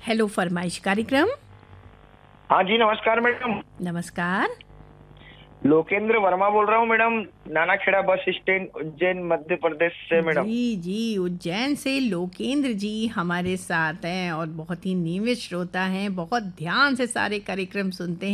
Hello फरमाइश कार्यक्रम। हाँ जी, नमस्कार मैडम। नमस्कार। लोकेंद्र वर्मा बोल रहा हूँ madam. Nanakheda bus stand, Ujjain, Madhya Pradesh से मैडम। जी जी, उज्जैन से लोकेंद्र जी हमारे साथ हैं और बहुत ही नियमित श्रोता हैं, बहुत ध्यान से सारे कार्यक्रम सुनते हैं।